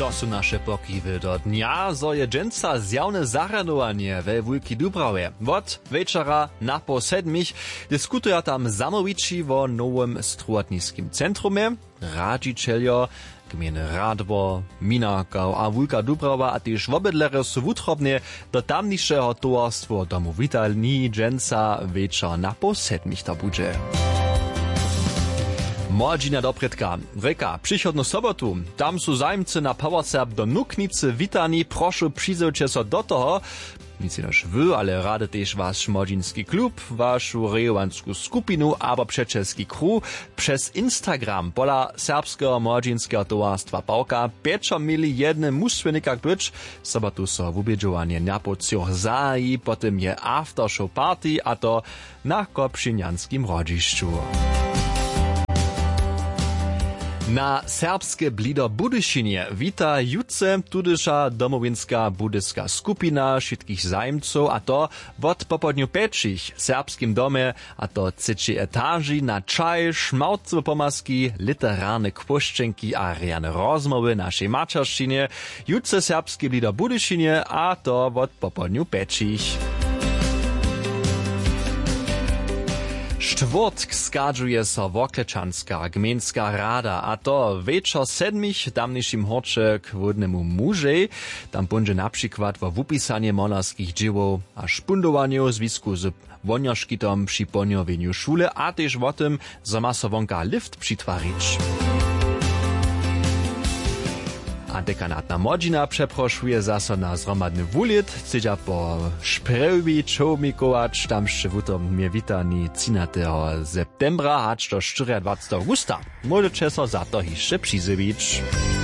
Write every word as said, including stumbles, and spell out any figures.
To su naše pokiwy do dnia, zo je dżęca zjawne zaradowanie we Wulki Dubrawie. Wot wieczora na po sedmich dyskutuja tam zamowici o nowym struatniskim centrumie. Radžičeljo, gminy Radwo, Minakał a Wulka Dubrawa, a tyż wobydlere su wutrobnie do tamniszego towarstwo domu witalni dżęca wieczor na po sedmich to budże. Młodzina do predka. Reka, przychodną sobotu. Tam su zajmcy na Powerserb do Nuknicy witani. Proszę przyjrzeć się do toho. Nic noż wy, ale rady też wasz młodzinski klub, waszą rejowanską skupinu, albo przeczeski kru przez Instagram pola serbskiego młodzinskiego towarstwa Pałka. Pieczo mieli jedne musłynikach być. Sobotu so wubiedziovanie na pociach za i potem je aftershow party, a to na Kopšinjanskim rodzišću. Na serbskie blido Budyšinie wita jutce tudyša domowinska budyska skupina všetkých zajmcov, a to wot popodniu pečich w serbskim domie, a to trzeciej etaži na čaj, šmaucové pomaski, literárne kwoščenki a riane rozmowy naszej mačarščine. Jutce serbskie blido Budyšinie, a to wot popodniu pečich. Štvrtk skadžuje so Woklečanska gmenska rada, a to večer sedmich tamniejszym horče k wodnemu mužej. Tam bunže například vo wupisanie molarskich dzieł a špundowaniu w związku z wonjaškitom przy ponjowieniu szule, a też o tym, że ma so wonka lift přitwarić. A dekanatna młodzina przeproszuje zaso na zromadny wulit, chcedza po szprewi czołmikować, tam szczewuto mnie witani trzynastego septembra, acz do dwudziestego czwartego augusta. Możecie so za to jeszcze przyzywić.